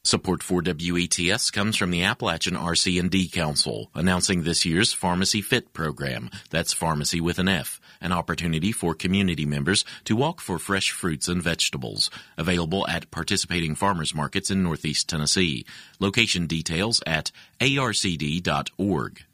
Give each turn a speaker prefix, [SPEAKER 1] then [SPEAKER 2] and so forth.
[SPEAKER 1] Support for WETS comes from the Appalachian RC&D Council, announcing this year's Pharmacy Fit program. That's pharmacy with an F, an opportunity for community members to walk for fresh fruits and vegetables. Available at participating farmers markets in Northeast Tennessee. Location details at arcd.org.